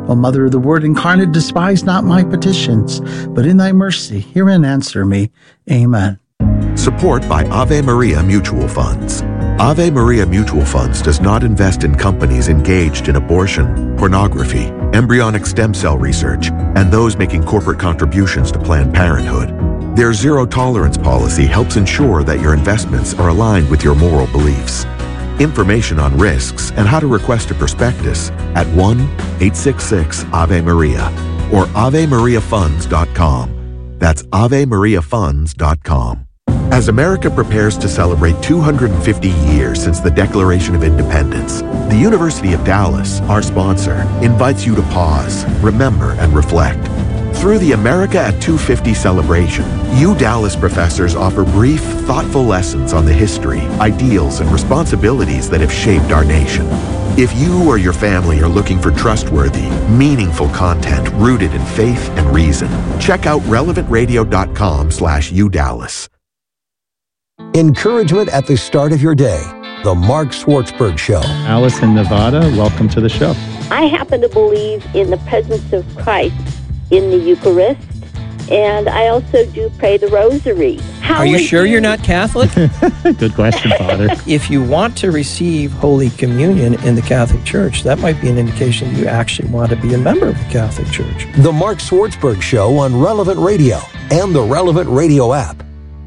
O Mother of the Word incarnate, despise not my petitions, but in thy mercy hear and answer me. Amen. Support by Ave Maria Mutual Funds. Ave Maria Mutual Funds does not invest in companies engaged in abortion, pornography, embryonic stem cell research, and those making corporate contributions to Planned Parenthood. Their zero-tolerance policy helps ensure that your investments are aligned with your moral beliefs. Information on risks and how to request a prospectus at 1-866-AVE-MARIA or AveMariaFunds.com. That's AveMariaFunds.com. As America prepares to celebrate 250 years since the Declaration of Independence, the University of Dallas, our sponsor, invites you to pause, remember, and reflect. Through the America at 250 celebration, Dallas professors offer brief, thoughtful lessons on the history, ideals, and responsibilities that have shaped our nation. If you or your family are looking for trustworthy, meaningful content rooted in faith and reason, check out relevantradio.com/UDallas. Encouragement at the start of your day. The Mark Schwartzberg Show. Alice in Nevada, welcome to the show. I happen to believe in the presence of Christ in the Eucharist, and I also do pray the Rosary. Are you sure you're not Catholic? Good question, Father. If you want to receive Holy Communion in the Catholic Church, that might be an indication you actually want to be a member of the Catholic Church. The Mark Schwartzberg Show on Relevant Radio and the Relevant Radio app.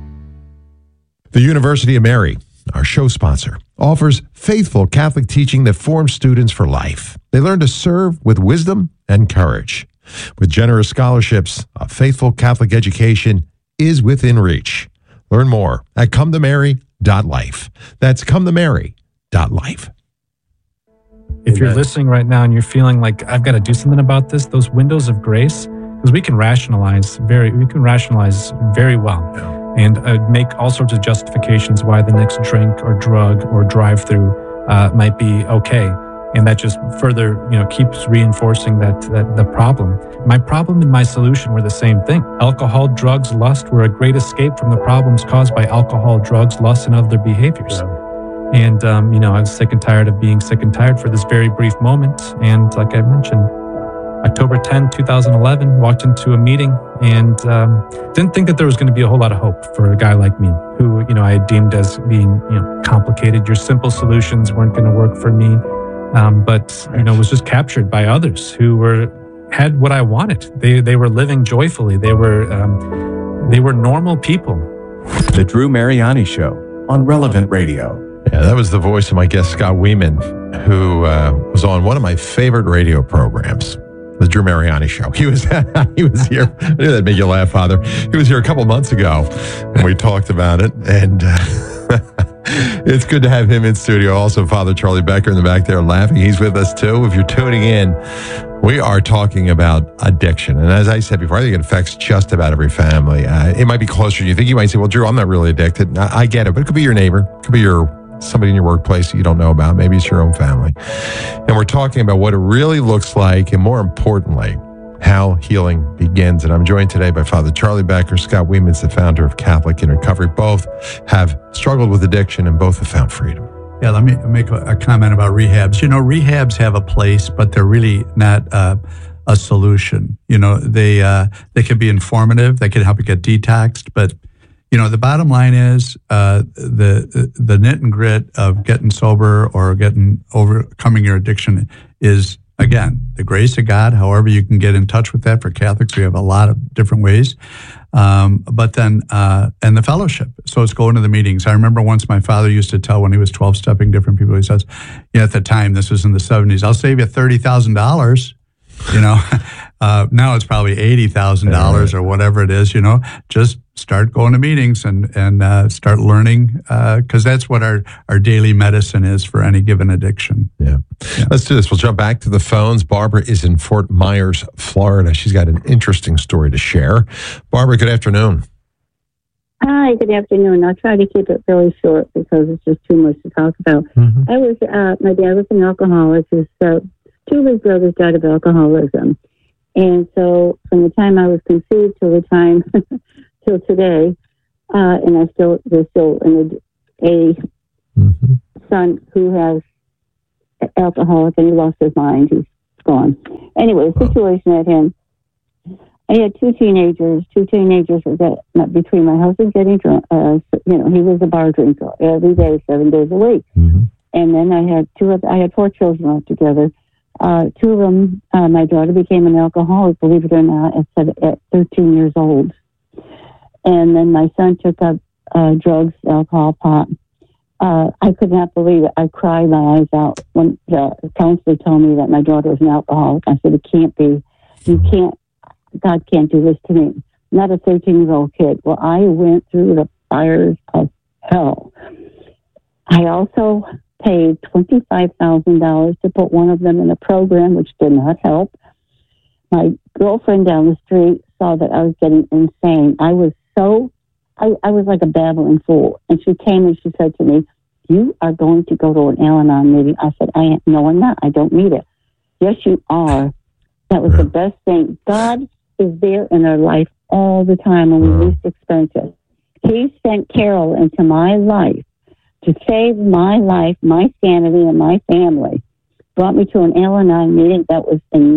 The University of Mary, our show sponsor, offers faithful Catholic teaching that forms students for life. They learn to serve with wisdom and courage. With generous scholarships, a faithful Catholic education is within reach. Learn more at cometomary.life. That's cometomary.life. If you're listening right now and you're feeling like I've got to do something about this, those windows of grace, because we can rationalize very well. And make all sorts of justifications why the next drink or drug or drive-through might be okay. And that just further, keeps reinforcing that the problem. My problem and my solution were the same thing. Alcohol, drugs, lust were a great escape from the problems caused by alcohol, drugs, lust, and other behaviors. Yeah. And, I was sick and tired of being sick and tired for this very brief moment. And like I mentioned, October 10, 2011, walked into a meeting and didn't think that there was going to be a whole lot of hope for a guy like me who, I had deemed as being, complicated. Your simple solutions weren't going to work for me. But was just captured by others who had what I wanted. They were living joyfully. They were normal people. The Drew Mariani Show on Relevant Radio. Yeah, that was the voice of my guest Scott Wieman, who was on one of my favorite radio programs, The Drew Mariani Show. He was here. I knew that'd make you laugh, Father. He was here a couple months ago, and we talked about it. And it's good to have him in studio. Also, Father Charlie Becker in the back there laughing. He's with us too. If you're tuning in, we are talking about addiction. And as I said before, I think it affects just about every family. It might be closer. You think you might say, well, Drew, I'm not really addicted. I get it, but it could be your neighbor. It could be somebody in your workplace that you don't know about. Maybe it's your own family. And we're talking about what it really looks like, and more importantly, how healing begins. And I'm joined today by Father Charlie Becker. Scott Wieman's the founder of Catholic in Recovery. Both have struggled with addiction and both have found freedom. Yeah, let me make a comment about rehabs. Rehabs have a place, but they're really not a solution. They can be informative. They can help you get detoxed. But, the bottom line is the knit and grit of getting sober or overcoming your addiction is, again, the grace of God. However you can get in touch with that. For Catholics, we have a lot of different ways. But then, and the fellowship. So it's going to the meetings. I remember once my father used to tell when he was 12-stepping different people, he says, at the time, this was in the 70s, I'll save you $30,000. Now it's probably $80,000 or whatever it is, just start going to meetings and start learning, because that's what our daily medicine is for any given addiction. Yeah. Let's do this. We'll jump back to the phones. Barbara is in Fort Myers, Florida. She's got an interesting story to share. Barbara, good afternoon. Hi, good afternoon. I'll try to keep it really short because it's just too much to talk about. Mm-hmm. My dad was an alcoholic. His two of his brothers died of alcoholism. And so from the time I was conceived till the time till today, and there's still a son who has alcoholic, and he lost his mind. He's gone. Anyway, the situation at hand. I had two teenagers were between my husband getting drunk. He was a bar drinker every day, 7 days a week. Mm-hmm. And then I had 4 children altogether. 2 of them, my daughter became an alcoholic, believe it or not, at 13 years old. And then my son took up drugs, alcohol, pot. I could not believe it. I cried my eyes out when the counselor told me that my daughter was an alcoholic. I said, it can't be. You can't. God can't do this to me. Not a 13-year-old kid. Well, I went through the fires of hell. I also paid $25,000 to put one of them in a program, which did not help. My girlfriend down the street saw that I was getting insane. I was like a babbling fool. And she came and she said to me, you are going to go to an Al-Anon meeting. I said, no, I'm not. I don't need it. Yes, you are. That was the best thing. God is there in our life all the time when we least expect it. He sent Carol into my life to save my life, my sanity, and my family. Brought me to an Al-Anon meeting that was in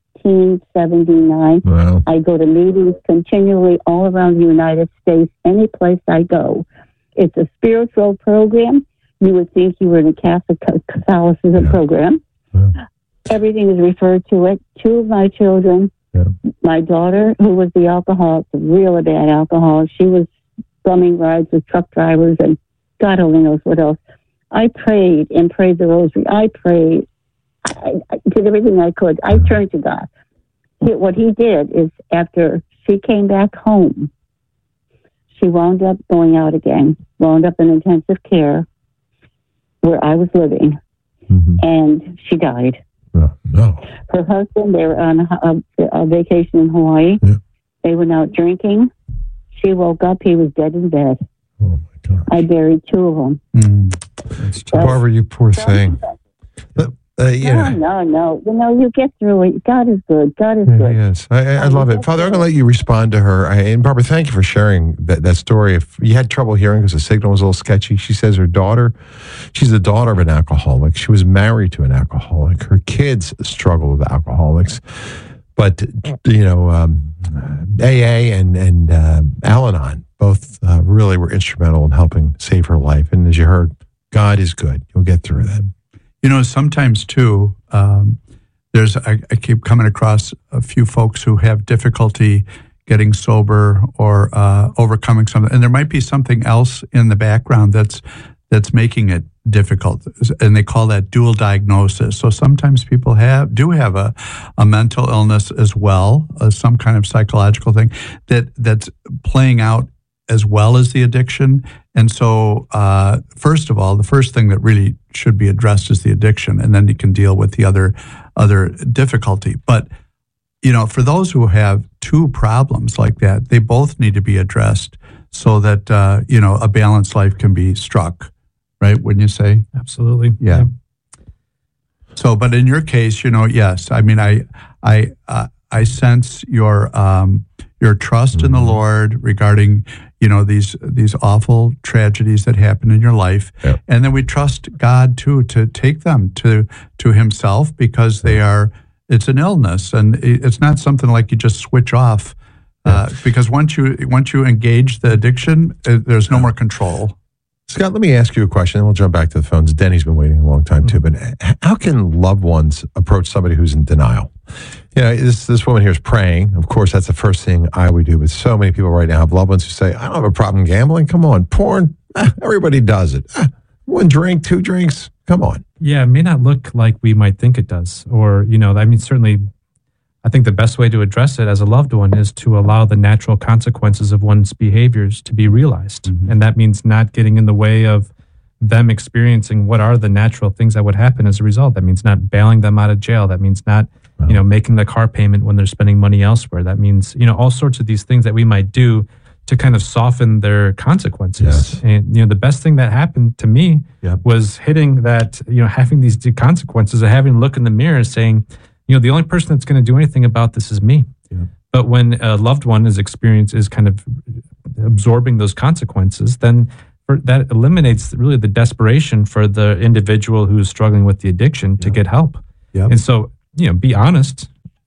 1979. Wow. I go to meetings continually all around the United States, any place I go. It's a spiritual program. You would think you were in a Catholicism program. Yeah. Everything is referred to it. 2 of my children, my daughter, who was the alcoholic, the really bad alcoholic, she was bumming rides with truck drivers and God only knows what else. I prayed and prayed the rosary. I prayed. I did everything I could. I turned to God. What he did is after she came back home, she wound up going out again, wound up in intensive care where I was living, and she died. No. Her husband, they were on a vacation in Hawaii. Yeah. They went out drinking. She woke up. He was dead in bed. Oh, my God. I buried 2 of them. Barbara, you poor thing. No. You get through it. God is good. God is good. Yes, I love it. Father, I'm going to let you respond to her. And Barbara, thank you for sharing that story. If you had trouble hearing because the signal was a little sketchy, she says her daughter, she's the daughter of an alcoholic. She was married to an alcoholic. Her kids struggle with alcoholics. But, AA and Al-Anon both really were instrumental in helping save her life. And as you heard, God is good. You'll get through that. Sometimes too, I keep coming across a few folks who have difficulty getting sober or overcoming something, and there might be something else in the background that's making it difficult, and they call that dual diagnosis. So sometimes people do have a mental illness as well, some kind of psychological thing that's playing out as well as the addiction. And so, first of all, the first thing that really should be addressed is the addiction, and then you can deal with the other difficulty. But, for those who have 2 problems like that, they both need to be addressed so that, a balanced life can be struck, right? Wouldn't you say? Absolutely. Yeah. So, but in your case, yes, I mean, I sense your trust in the Lord regarding, these awful tragedies that happen in your life. Yep. And then we trust God too, to take them to himself because it's an illness and it's not something like you just switch off because once you engage the addiction, there's no more control. Scott, let me ask you a question, and we'll jump back to the phones. Denny's been waiting a long time, too. But how can loved ones approach somebody who's in denial? This woman here is praying. Of course, that's the first thing I would do. But so many people right now have loved ones who say, I don't have a problem gambling. Come on. Porn, everybody does it. 1 drink, 2 drinks. Come on. Yeah, it may not look like we might think it does. Or, certainly, I think the best way to address it as a loved one is to allow the natural consequences of one's behaviors to be realized. Mm-hmm. And that means not getting in the way of them experiencing what are the natural things that would happen as a result. That means not bailing them out of jail. That means not, making the car payment when they're spending money elsewhere. That means, all sorts of these things that we might do to kind of soften their consequences. Yes. And, the best thing that happened to me was hitting that, having these consequences of having to look in the mirror and saying, the only person that's going to do anything about this is me. Yeah. But when a loved one is kind of absorbing those consequences, then that eliminates really the desperation for the individual who is struggling with the addiction to get help. Yep. And so, be honest,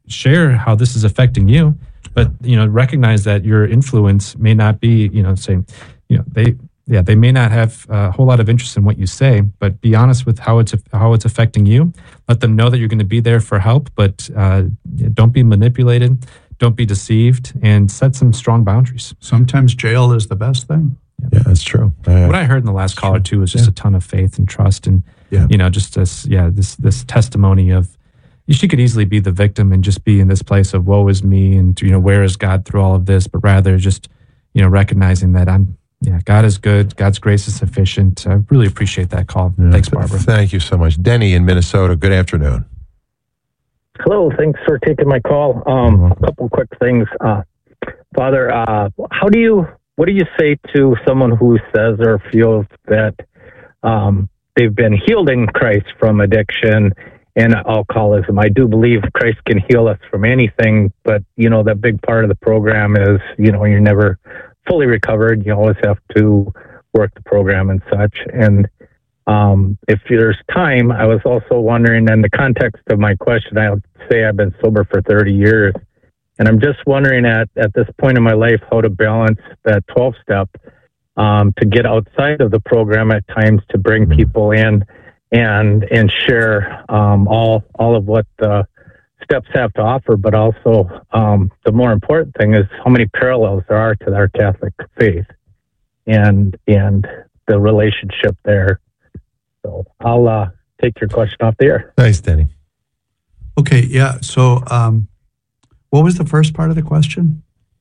share how this is affecting you, but, recognize that your influence may not be, they may not have a whole lot of interest in what you say, but be honest with how it's affecting you. Let them know that you're going to be there for help, but don't be manipulated, don't be deceived, and set some strong boundaries. Sometimes jail is the best thing. Yeah, that's true. What I heard in the last caller too was just a ton of faith and trust, and just this testimony of she could easily be the victim and just be in this place of woe is me, and where is God through all of this, but rather just recognizing that God is good, God's grace is sufficient. I really appreciate that call. Thanks, Barbara. Thank you so much, Denny in Minnesota. Good afternoon. Hello, thanks for taking my call. A couple quick things, Father. What do you say to someone who says or feels that they've been healed in Christ from addiction and alcoholism? I do believe Christ can heal us from anything, but that big part of the program is you're never fully recovered. You always have to work the program and such. And if there's time, I was also wondering, in the context of my question, I'll say I've been sober for 30 years. And I'm just wondering at this point in my life how to balance that 12-step to get outside of the program at times to bring people in and share all of what the steps have to offer, but also the more important thing is how many parallels there are to our Catholic faith and the relationship there. So I'll take your question off the air. Thanks, Denny. Okay, yeah. So what was the first part of the question?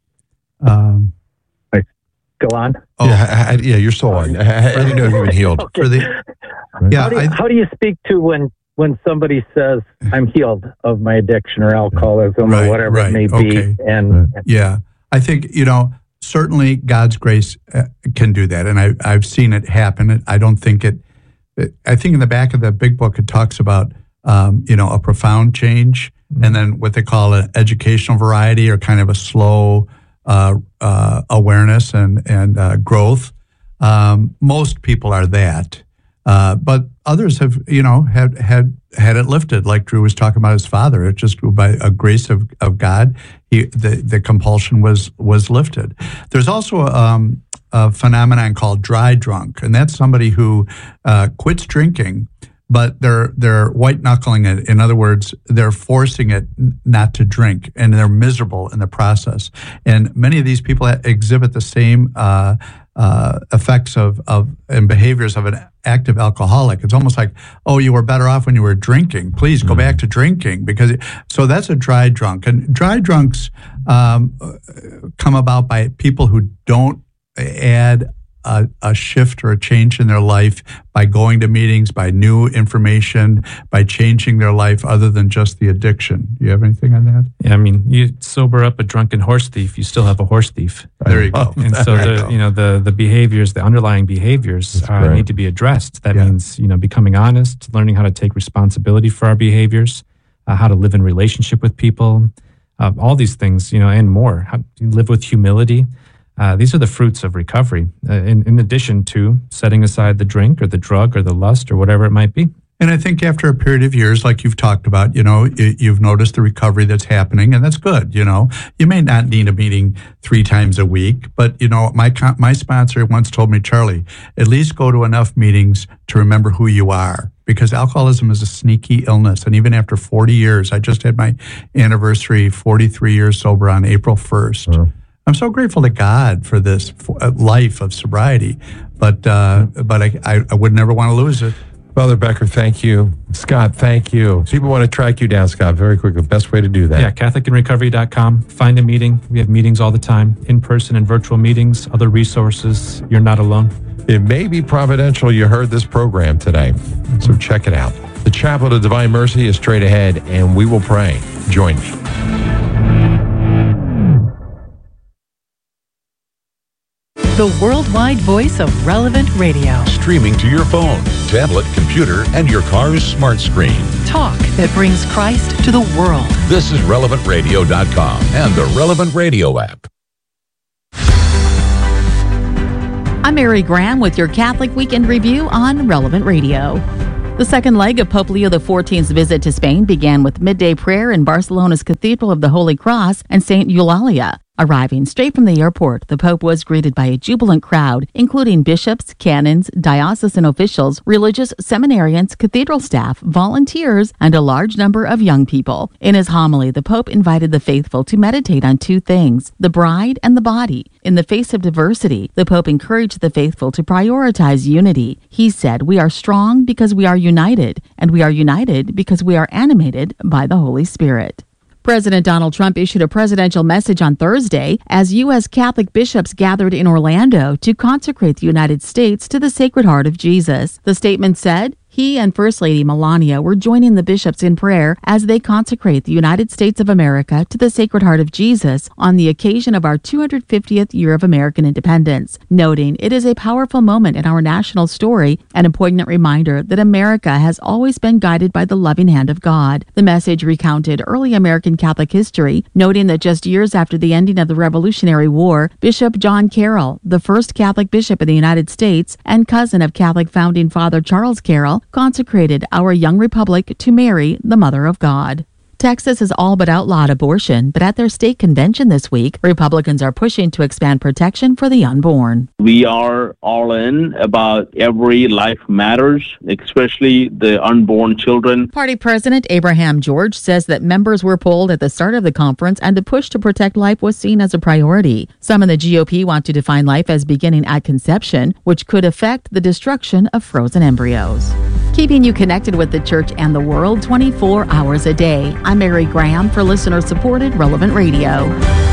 Go on. Oh. Yeah, you're still on. How do you know you've been healed? Okay. For the, how do you speak to when somebody says I'm healed of my addiction or alcoholism or whatever it may be? Okay. And yeah, I think certainly God's grace can do that, and I've seen it happen. I don't think it. I think in the back of the big book it talks about a profound change, and then what they call an educational variety, or kind of a slow awareness and growth. Most people are that, but others have had it lifted, like Drew was talking about his father. It just by a grace of God, the compulsion was lifted. There's also a phenomenon called dry drunk, and that's somebody who quits drinking, but they're white knuckling it. In other words, they're forcing it not to drink, and they're miserable in the process. And many of these people exhibit the same effects and behaviors of an active alcoholic. It's almost like, oh, you were better off when you were drinking. Please go back to drinking, so that's a dry drunk. And dry drunks come about by people who don't add a shift or a change in their life by going to meetings, by new information, by changing their life other than just the addiction. Do you have anything on that? Yeah, you sober up a drunken horse thief, you still have a horse thief. There you go. And so the behaviors, the underlying behaviors need to be addressed. That means, becoming honest, learning how to take responsibility for our behaviors, how to live in relationship with people, all these things, and more. How to live with humility. These are the fruits of recovery, in addition to setting aside the drink or the drug or the lust or whatever it might be. And I think after a period of years, like you've talked about, you've noticed the recovery that's happening, and that's good. You may not need a meeting 3 times a week, but my sponsor once told me, Charlie, at least go to enough meetings to remember who you are, because alcoholism is a sneaky illness. And even after 40 years, I just had my anniversary, 43 years sober on April 1st. I'm so grateful to God for this life of sobriety, but I would never want to lose it. Father Becker, thank you. Scott, thank you. People want to track you down, Scott, very quickly. Best way to do that. Yeah, CatholicInRecovery.com. Find a meeting. We have meetings all the time, in-person and virtual meetings, other resources. You're not alone. It may be providential you heard this program today, so check it out. The Chaplet of Divine Mercy is straight ahead, and we will pray. Join me. The worldwide voice of Relevant Radio. Streaming to your phone, tablet, computer, and your car's smart screen. Talk that brings Christ to the world. This is RelevantRadio.com and the Relevant Radio app. I'm Mary Graham with your Catholic Weekend Review on Relevant Radio. The second leg of Pope Leo XIV's visit to Spain began with midday prayer in Barcelona's Cathedral of the Holy Cross and St. Eulalia. Arriving straight from the airport, the Pope was greeted by a jubilant crowd, including bishops, canons, diocesan officials, religious seminarians, cathedral staff, volunteers, and a large number of young people. In his homily, the Pope invited the faithful to meditate on two things, the bride and the body. In the face of diversity, the Pope encouraged the faithful to prioritize unity. He said, "We are strong because we are united, and we are united because we are animated by the Holy Spirit." President Donald Trump issued a presidential message on Thursday as U.S. Catholic bishops gathered in Orlando to consecrate the United States to the Sacred Heart of Jesus. The statement said, he and First Lady Melania were joining the bishops in prayer as they consecrate the United States of America to the Sacred Heart of Jesus on the occasion of our 250th year of American independence, noting it is a powerful moment in our national story and a poignant reminder that America has always been guided by the loving hand of God. The message recounted early American Catholic history, noting that just years after the ending of the Revolutionary War, Bishop John Carroll, the first Catholic bishop in the United States and cousin of Catholic founding father Charles Carroll, consecrated our young republic to Mary, the Mother of God. Texas has all but outlawed abortion, but at their state convention this week, Republicans are pushing to expand protection for the unborn. We are all in about every life matters, especially the unborn children. Party President Abraham George says that members were polled at the start of the conference and the push to protect life was seen as a priority. Some in the GOP want to define life as beginning at conception, which could affect the destruction of frozen embryos. Keeping you connected with the church and the world 24 hours a day. I'm Mary Graham for listener-supported Relevant Radio.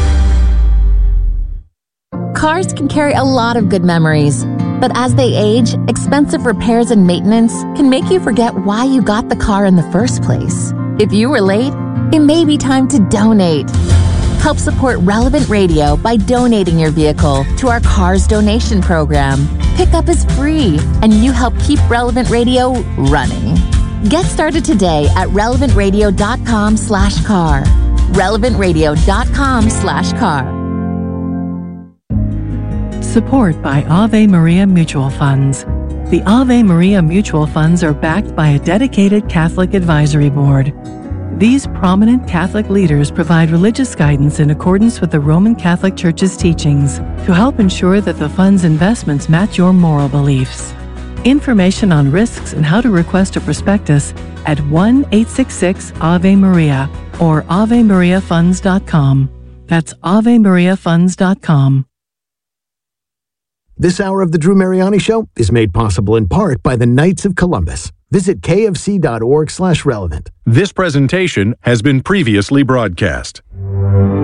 Cars can carry a lot of good memories, but as they age, expensive repairs and maintenance can make you forget why you got the car in the first place. If you were late, it may be time to donate. Help support Relevant Radio by donating your vehicle to our Cars Donation Program. Pickup is free, and you help keep Relevant Radio running. Get started today at relevantradio.com/car. relevantradio.com/car. Support by Ave Maria Mutual Funds. The Ave Maria Mutual Funds are backed by a dedicated Catholic advisory board. These prominent Catholic leaders provide religious guidance in accordance with the Roman Catholic Church's teachings to help ensure that the fund's investments match your moral beliefs. Information on risks and how to request a prospectus at 1-866-AVE-MARIA or AveMariaFunds.com. That's AveMariaFunds.com. This hour of the Drew Mariani Show is made possible in part by the Knights of Columbus. Visit kfc.org/relevant. This presentation has been previously broadcast.